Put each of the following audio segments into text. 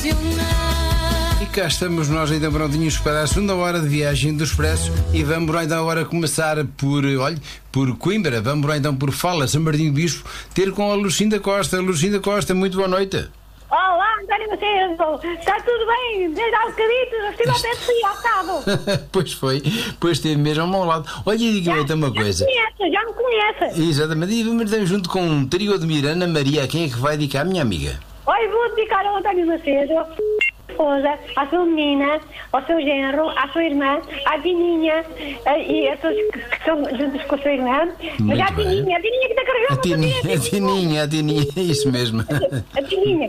E cá estamos nós ainda prontinhos para a segunda hora de viagem do Expresso. E vamos lá então agora começar por Coimbra. Vamos lá então por Fala, São Martinho do Bispo, ter com a Lucinda Costa. Lucinda Costa, muito boa noite. Olá, António Macedo, está tudo bem? Desde há bocadinho, estive ao pé de si, ao cabo. Pois foi, pois esteve mesmo ao meu lado. Olha, diga-me então uma coisa. Já me conhece. Exatamente, e vamos então junto com um trio de Mirana Maria. Quem é que vai dedicar, minha amiga? Olha, vou dedicar ao António Macedo, esposa, à sua menina, ao seu genro, à sua irmã, à Tininha e a todos que estão juntos com a sua irmã. Mas à Tininha que está carregando a Tininha, é isso mesmo. A Tininha.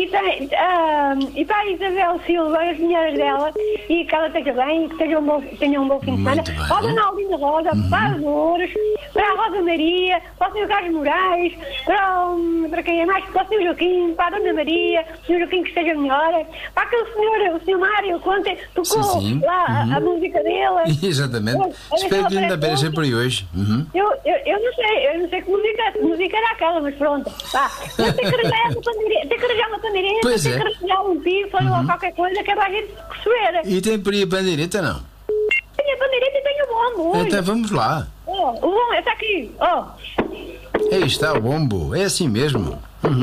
E para a Isabel Silva, as mulheres dela, e que ela esteja bem, e que tenha um bom fim de semana. Para a Dona Aldina Rosa, para os Ouros, para a Rosa Maria, para o Sr. Carlos Moraes, para quem é mais, para o Sr. Joaquim, para a Dona Maria, o Sr. Joaquim que esteja melhor, para aquele senhor, o Sr. Mário, quando tocou lá a música dele. Exatamente. Espero que ainda apareça por aí hoje. Eu não sei que música era aquela, mas pronto. Tem que arranjar uma pandeireta, Pois tem é. que arranjar um pífaro ou qualquer coisa que é para a gente perceber. E tem por aí a bandeireta, não? Tenho a pandeireta e tenho o bombo. Então vamos lá. O bombo está aqui. Aí está o bombo, é assim mesmo.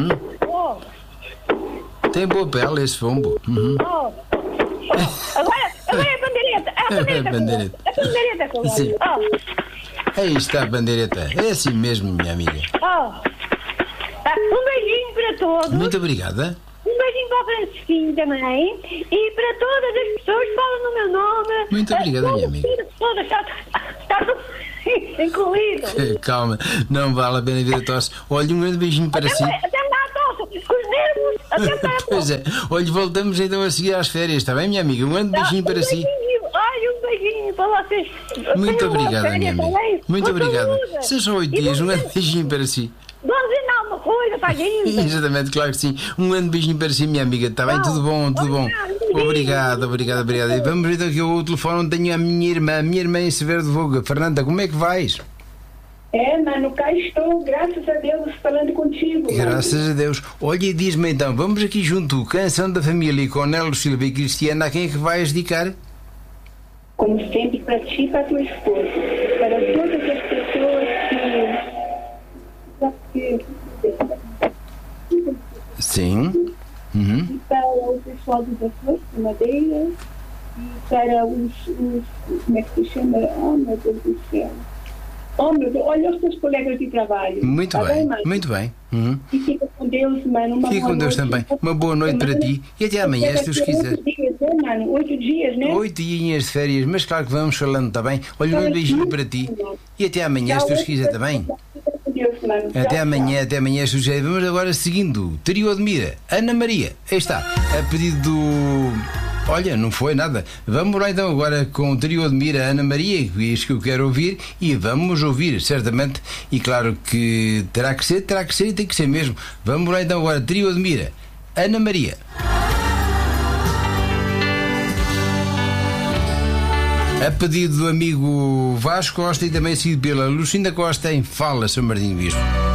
Tem boa pele esse bombo. Agora é a bandeireta. A bandeireta. A bandeireta que eu Sim. gosto. Aí está a bandeireta, é assim mesmo, minha amiga. Um beijinho para todos. Muito obrigada. Um beijinho para o Francisquinho também. E para todas as pessoas que falam no meu nome. Muito obrigada, minha amiga. Todas, está tudo incluído. Calma, não vale a pena vir a tosse. Olha, um grande beijinho para si. Até me dá a tosse, com os nervos, até me dá a tosse. Pois é, olha, voltamos então a seguir às férias, está bem, minha amiga? Um grande beijinho para si. Um beijinho para vocês. Muito obrigada, minha amiga. Também. Muito obrigada. Saúde. São só 8 dias, um grande beijinho para si. Vamos dizer alguma coisa para a gente. Exatamente, claro que sim. Um grande beijinho para si, minha amiga. Está bem? Tudo bom, tudo bom. Obrigado. E vamos então aqui ao telefone onde tenho a minha irmã em Severo de Voga. Fernanda, como é que vais? Mano, cá estou, graças a Deus, falando contigo. Graças a Deus. Olha, e diz-me então, vamos aqui junto, Canção da Família com Nelo Silva e Cristiana, a quem é que vais dedicar? Como sempre, para ti e para tua esposa. Para todas as pessoas que... Sim. E para o pessoal do Açores, de Madeira, e para os... Como é que se chama? Oh, meu Deus do céu. Oh, meu Deus, olha os teus colegas de trabalho. Muito Tá bem, mano? muito bem. E fica com Deus, mano. Fica com Deus também. Uma boa noite para ti e até amanhã, se Deus quiser. 8 dias, mano? 8 dias, né? 8 dias de férias, mas claro que vamos falando, está bem? Olha, um beijinho para ti e até amanhã, se Deus quiser também. Até amanhã, se Deus quiser. Vamos agora seguindo. Trio de Mira, Ana Maria. Aí está, a pedido do... Olha, não foi nada. Vamos lá então agora com o trio de Mira, Ana Maria, que é isso que eu quero ouvir, e vamos ouvir, certamente, e claro que terá que ser e tem que ser mesmo. Vamos lá então agora, trio de Mira, Ana Maria. A pedido do amigo Vasco Costa e também seguido pela Lucinda Costa em Fala, São Martinho do Bispo.